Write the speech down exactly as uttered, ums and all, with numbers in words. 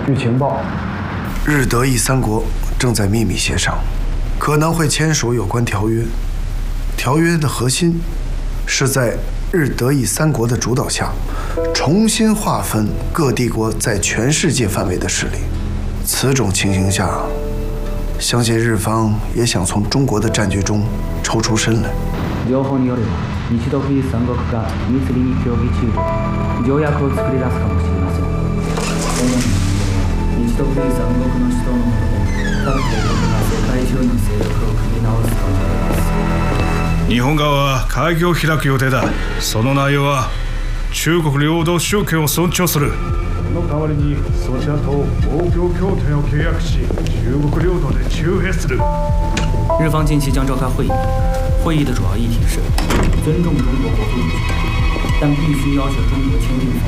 据情报，日德意三国正在秘密协商，可能会签署有关条约。条约的核心是在日德意三国的主导下，重新划分各帝国在全世界范围的势力。此种情形下，相信日方也想从中国的战局中抽出身来。 情報によれば、日独伊三国が秘密裏に協議中で条約を作り出すかもしれません。主に日独伊三国の首脳のもとで、各帝国が世界中の勢力を組み直すとみられます。 日本側は会議を開く予定だ。その内容は中国領土主権を尊重する。 その代わりにそちらと防共協定を契約し、中国領土で駐兵する。 日方近期将召开会议，会议的主要议题是尊重中国国土主权，但必须要求中国签订